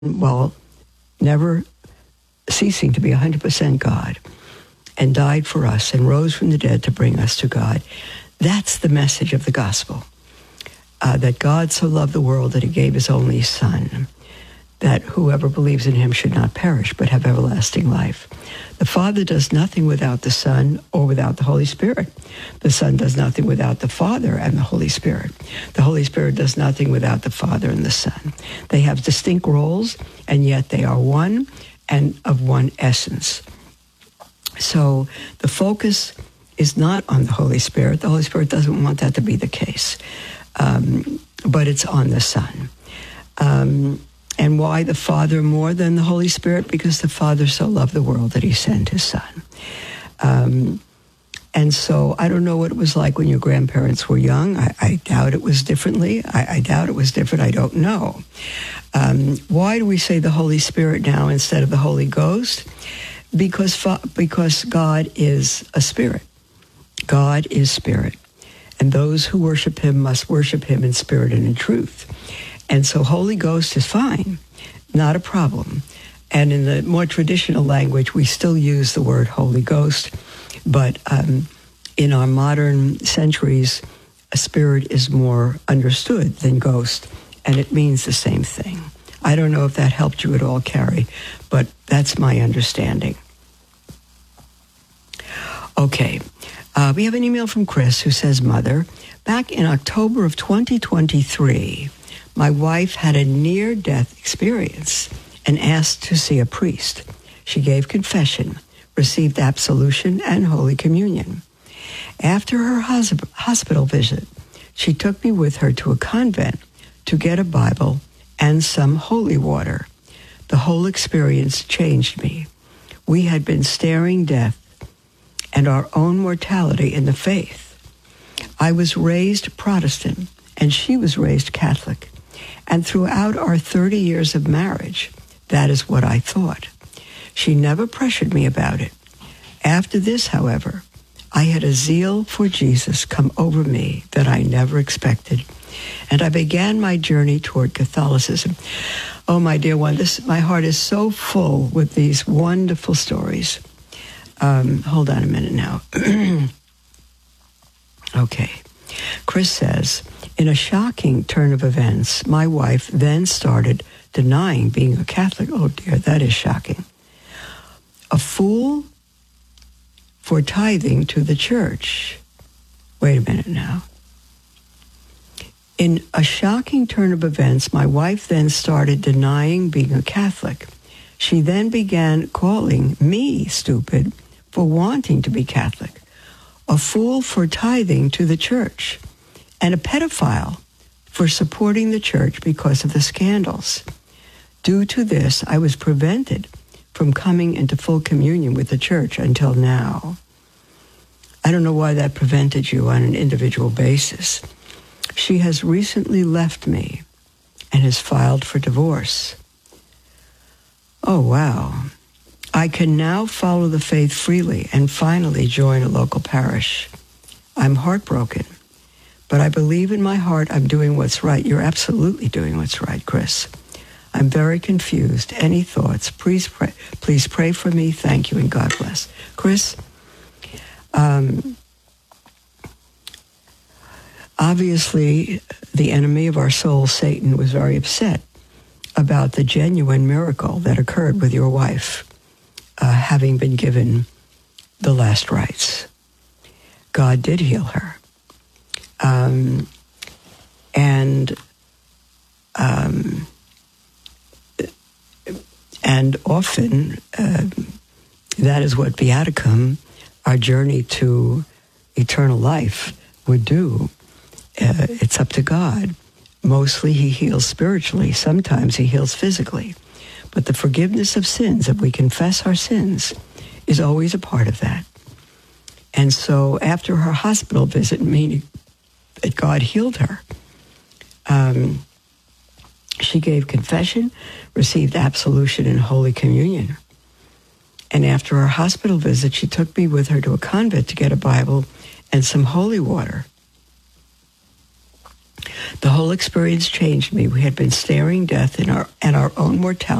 while never ceasing to be 100% God, and died for us and rose from the dead to bring us to God. That's the message of the gospel, that God so loved the world that he gave his only Son, that whoever believes in him should not perish but have everlasting life. The Father does nothing without the Son or without the Holy Spirit. The Son does nothing without the Father and the Holy Spirit. The Holy Spirit does nothing without the Father and the Son. They have distinct roles, and yet they are one and of one essence. So the focus is not on the Holy Spirit. The Holy Spirit doesn't want that to be the case, but it's on the Son. And why the Father more than the Holy Spirit? Because the Father so loved the world that he sent his Son. And so I don't know what it was like when your grandparents were young. I doubt it was differently. I doubt it was different. I don't know. Why do we say the Holy Spirit now instead of the Holy Ghost? Because God is a spirit. God is spirit. And those who worship him must worship him in spirit and in truth. And so Holy Ghost is fine, not a problem. And in the more traditional language, we still use the word Holy Ghost. But in our modern centuries, a spirit is more understood than ghost, and it means the same thing. I don't know if that helped you at all, Carrie, but that's my understanding. Okay, we have an email from Chris who says, Mother, back in October of 2023, my wife had a near-death experience and asked to see a priest. She gave confession, received absolution and Holy Communion. After her hospital visit, she took me with her to a convent to get a Bible and some holy water. The whole experience changed me. We had been staring death and our own mortality in the faith. I was raised Protestant, and she was raised Catholic. And throughout our 30 years of marriage, that is what I thought. She never pressured me about it. After this, however, I had a zeal for Jesus come over me that I never expected, and I began my journey toward Catholicism. Oh, my dear one, my heart is so full with these wonderful stories. Hold on a minute now. Okay. Chris says, in a shocking turn of events, my wife then started denying being a Catholic. Oh, dear, that is shocking. A fool for tithing to the church. Wait a minute now. In a shocking turn of events, my wife then started denying being a Catholic. She then began calling me stupid for wanting to be Catholic, a fool for tithing to the church, and a pedophile for supporting the church because of the scandals. Due to this, I was prevented from coming into full communion with the church until now. I don't know why that prevented you on an individual basis. She has recently left me and has filed for divorce. Oh, wow. I can now follow the faith freely and finally join a local parish. I'm heartbroken, but I believe in my heart I'm doing what's right. You're absolutely doing what's right, Chris. I'm very confused. Any thoughts? Please pray for me. Thank you, and God bless. Chris, obviously, the enemy of our soul, Satan, was very upset about the genuine miracle that occurred with your wife having been given the last rites. God did heal her. And often, that is what Viaticum, our journey to eternal life, would do. It's up to God. Mostly he heals spiritually. Sometimes he heals physically. But the forgiveness of sins, if we confess our sins, is always a part of that. And so after her hospital visit, meaning that God healed her, she gave confession, received absolution and Holy Communion. And after her hospital visit, she took me with her to a convent to get a Bible and some holy water. The whole experience changed me. We had been staring death at our own mortality